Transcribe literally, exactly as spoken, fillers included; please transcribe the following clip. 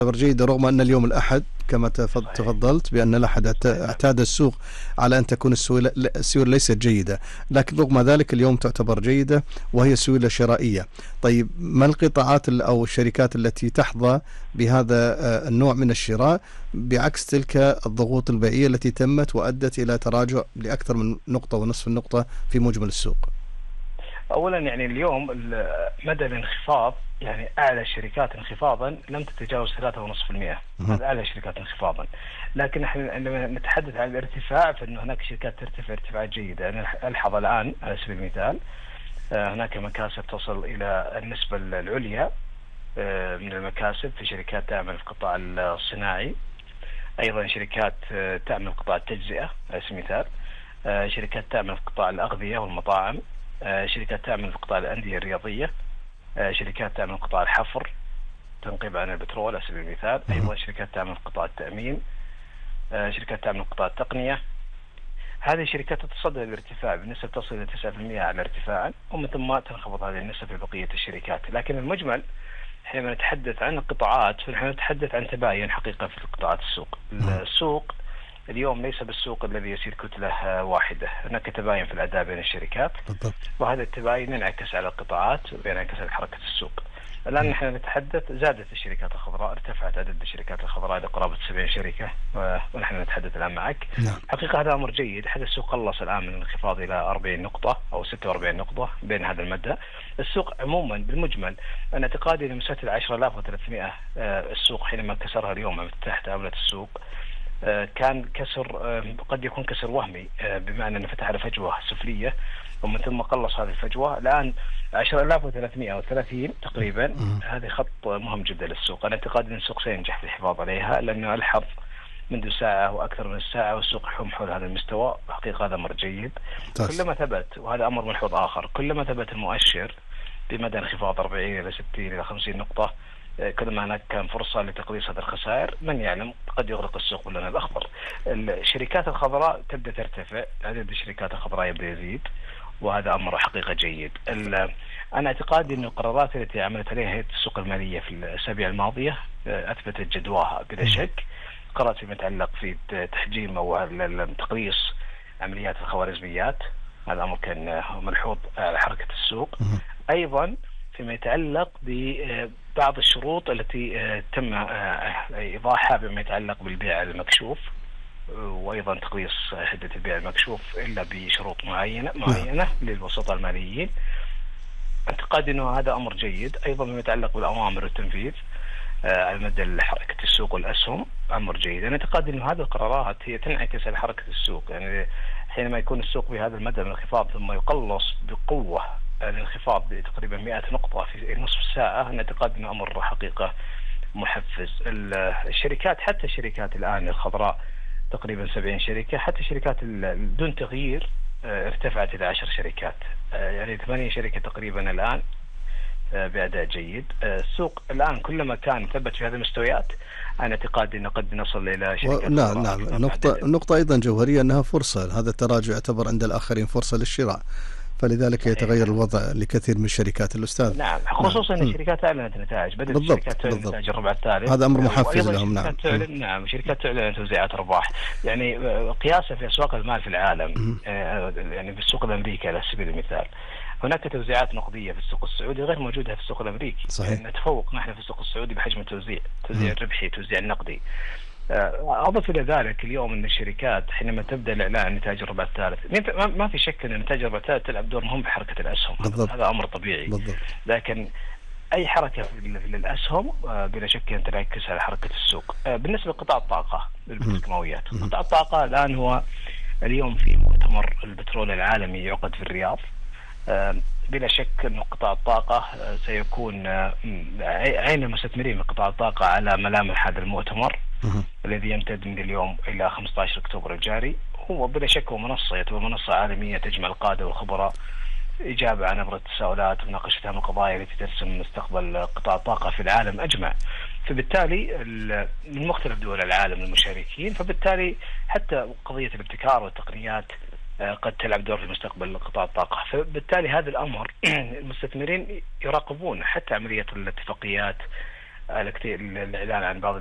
جيدة، رغم أن اليوم الأحد كما تفضلت بأن الأحد اعتاد السوق على أن تكون السيولة ليست جيدة، لكن رغم ذلك اليوم تعتبر جيدة وهي سيولة شرائية. طيب ما القطاعات أو الشركات التي تحظى بهذا النوع من الشراء بعكس تلك الضغوط البيعية التي تمت وأدت إلى تراجع لأكثر من نقطة ونصف النقطة في مجمل السوق؟ اولا يعني اليوم مدى الانخفاض، يعني اعلى الشركات انخفاضا لم تتجاوز ثلاثة ونصف في المئة، هذا اعلى الشركات انخفاضا. لكن احنا عندما نتحدث عن الارتفاع فإن هناك شركات ترتفع ارتفاعات جيدة. انا الحظ الان على سبيل المثال هناك مكاسب تصل الى النسبة العليا من المكاسب في شركات تعمل في القطاع الصناعي، ايضا شركات تعمل في قطاع التجزئة على سبيل المثال، شركات تعمل في قطاع الاغذية والمطاعم، شركات تعمل في قطاع الأندية الرياضية، شركات تعمل في قطاع الحفر تنقيب عن البترول على سبيل المثال، أيضا شركات تعمل في قطاع التأمين، شركات تعمل في قطاع التقنية. هذه الشركات تتصدر الارتفاع بنسبة تصل إلى تسعة بالمئة على ارتفاعا، ومن ثم تنخفض هذه النسبة في بقية الشركات. لكن المجمل حينما نتحدث عن القطاعات فنحن نتحدث عن تباين حقيقة في قطاعات السوق. السوق اليوم ليس بالسوق الذي يسير كتلة واحدة، هناك تباين في الأداء بين الشركات، وهذا التباين ينعكس على القطاعات وينعكس على حركة السوق. الآن نحن نتحدث زادت الشركات الخضراء، ارتفعت عدد الشركات الخضراء إلى قرابة سبعين شركة، ونحن نتحدث الآن معك. نعم. حقيقة هذا أمر جيد، حتى السوق قلص الآن من الانخفاض إلى أربعين نقطة أو ستة وأربعين نقطة بين هذا المدى. السوق عموما بالمجمل أنا اعتقادي أن مسألة العشرة آلاف وثلاثمئة السوق حينما كسرها اليوم من افتتاح تداولات السوق كان كسر قد يكون كسر وهمي، بمعنى أنه فتح على فجوة سفلية ومن ثم قلص هذه الفجوة. الآن عشرة آلاف وثلاثمئة وثلاثين تقريبا هذه خط مهم جدا للسوق. أنا اعتقاد أن السوق سينجح في الحفاظ عليها، لأنه ألحظ منذ ساعة وأكثر من الساعة والسوق يحوم حول هذا المستوى. حقيقة هذا أمر جيد. كلما ثبت، وهذا أمر ملحوظ آخر، كلما ثبت المؤشر بمدى انخفاض أربعين إلى ستين إلى خمسين نقطة، كلما هناك كان فرصة لتقليص هذه الخسائر. من يعلم قد يغرق السوق باللون الأخضر. الشركات الخضراء تبدأ ترتفع، عدد الشركات الخضراء يبدأ يزيد، وهذا أمر حقيقة جيد. أنا اعتقادي أن القرارات التي عملت عليها هيئة السوق المالية في الأسابيع الماضية أثبتت جدواها بلا شك. قرارات فيما يتعلق في تحجيم أو تقليص عمليات الخوارزميات، هذا أمر كان ملحوظ على حركة السوق. أيضا فيما يتعلق ببعض الشروط التي تم إيضاحها بما يتعلق بالبيع المكشوف، وأيضا تقليص حدة البيع المكشوف إلا بشروط معينة معينة للوسطاء الماليين. اعتقاد أنه هذا أمر جيد. أيضا بما يتعلق بالأوامر والتنفيذ على مدى حركة السوق والأسهم أمر جيد. أنا اعتقاد أنه هذه القرارات هي تنعكس على حركة السوق، يعني حينما يكون السوق بهذا المدى من الانخفاض ثم يقلص بقوة الانخفاض بتقريبا مئة نقطة في نصف ساعة، أنا اعتقاد أنه أمر حقيقة محفز. الشركات حتى الشركات الآن الخضراء تقريبا سبعين شركة، حتى شركات دون تغيير ارتفعت إلى عشر شركات، يعني ثمانية شركة تقريبا الآن بأداء جيد. السوق الآن كلما كان ثبت في هذه المستويات أنا اعتقادي أنه قد نصل إلى شركات. و... نعم نعم نقطة نقطة أيضا جوهرية أنها فرصة، هذا التراجع يعتبر عند الآخرين فرصة للشراء، فلذلك يتغير الوضع لكثير من الشركات الأستاذ. نعم، خصوصا نعم. الشركات أعلنت نتائج، بدأت الشركات تعلن نتائج الربع الثالث، هذا أمر محفز لهم. نعم تعلن نعم شركات تعلن توزيعات أرباح، يعني قياسا في أسواق المال في العالم، يعني في السوق الأمريكي على سبيل المثال هناك توزيعات نقدية في السوق السعودي غير موجودة في السوق الأمريكي. صحيح. يعني نتفوق نحن في السوق السعودي بحجم التوزيع، توزيع الربحي، توزيع النقدي. أضف إلى ذلك اليوم أن الشركات حينما تبدأ الإعلان عن نتائج الربع الثالث، ما في شك أن نتائج الربع الثالث تلعب دور مهم بحركة الأسهم. بالضبط. هذا أمر طبيعي. بالضبط. لكن أي حركة في الأسهم بلا شك أن تنعكس على حركة السوق. بالنسبة لقطاع الطاقة الكيماويات، قطاع الطاقة الآن هو اليوم في مؤتمر البترول العالمي يعقد في الرياض. بلا شك أن قطاع الطاقة سيكون عين المستثمرين في قطاع الطاقة على ملامح هذا المؤتمر الذي يمتد من اليوم إلى خمسة عشر أكتوبر الجاري. هو بلا شك هو منصة يعتبر منصة عالمية تجمع القادة والخبراء إجابة عن أبرز التساؤلات ومناقشة أهم القضايا التي ترسم مستقبل قطاع الطاقة في العالم أجمع. فبالتالي من مختلف دول العالم المشاركين، فبالتالي حتى قضية الابتكار والتقنيات قد تلعب دور في مستقبل قطاع الطاقة. فبالتالي هذا الأمر المستثمرين يراقبون حتى عملية الاتفاقيات الاعلان عن بعض